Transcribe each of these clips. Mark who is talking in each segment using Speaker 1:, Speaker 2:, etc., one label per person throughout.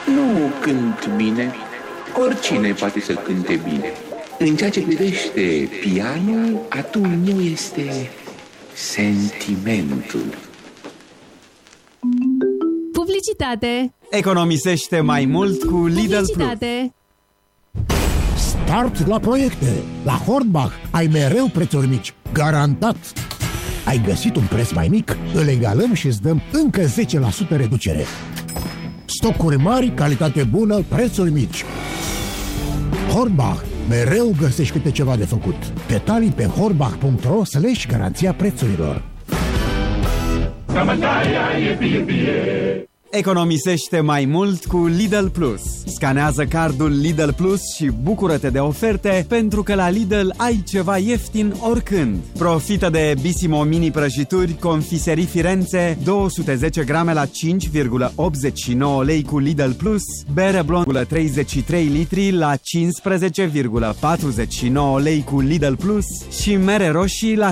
Speaker 1: nu cânt bine. Oricine poate să cânte bine. În ceea ce privește pianul, atul meu este sentimentul.
Speaker 2: Publicitate.
Speaker 3: Economisește mai mult cu Lidl Plus.
Speaker 4: Start la proiecte. La Hornbach ai mereu prețuri mici. Garantat. Ai găsit un preț mai mic? Îl egalăm și îți dăm încă 10% reducere. Stocuri mari, calitate bună, prețuri mici. Hornbach. Mereu găsești câte ceva de făcut. Detalii pe hornbach.ro/garanția prețurilor.
Speaker 3: Economisește mai mult cu Lidl Plus. Scanează cardul Lidl Plus și bucură-te de oferte, pentru că la Lidl ai ceva ieftin oricând. Profită de Bissimo mini prăjituri Confiserii Firenze 210 grame la 5,89 lei cu Lidl Plus, bere blond 33 litri la 15,49 lei cu Lidl Plus și mere roșii la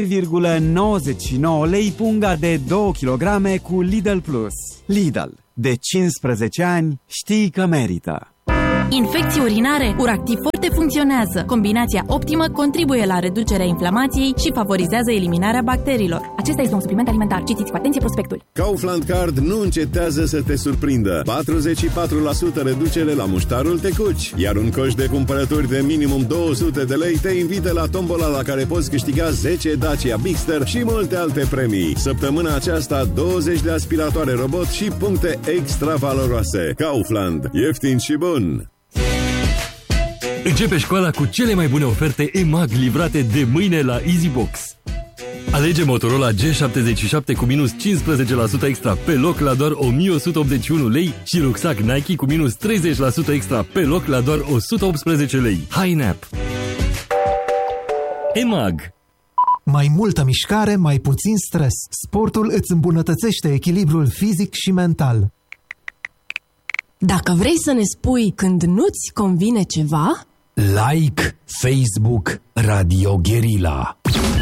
Speaker 3: 7,99 lei punga de 2 kg cu Lidl Plus. Lidl. De 15 ani știi că merită.
Speaker 5: Infecții urinare, Uractiv Forte funcționează. Combinația optimă contribuie la reducerea inflamației și favorizează eliminarea bacteriilor. Acesta este un supliment alimentar. Citiți cu atenție prospectul.
Speaker 6: Kaufland Card nu încetează să te surprindă. 44% reducere la muștarul Tecuci. Iar un coș de cumpărături de minimum 200 de lei te invită la tombola la care poți câștiga 10 Dacia Bigster și multe alte premii. Săptămâna aceasta 20 de aspiratoare robot și puncte extra valoroase. Kaufland. Ieftin și bun.
Speaker 7: Începe școala cu cele mai bune oferte EMAG livrate de mâine la EasyBox. Alege Motorola G77 cu minus 15% extra pe loc la doar 1181 lei și rucsac Nike cu minus 30% extra pe loc la doar 118 lei. HiNap. EMAG.
Speaker 8: Mai multă mișcare, mai puțin stres. Sportul îți îmbunătățește echilibrul fizic și mental.
Speaker 2: Dacă vrei să ne spui când nu-ți convine ceva,
Speaker 9: like Facebook Radio Guerilla.